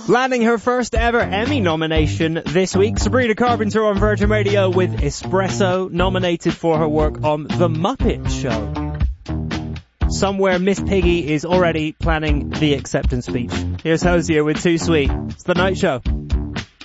Landing her first ever Emmy nomination this week, Sabrina Carpenter on Virgin Radio with Espresso, nominated for her work on The Muppet Show. Somewhere Miss Piggy is already planning the acceptance speech. Here's Hosier with Too Sweet. It's The Night Show.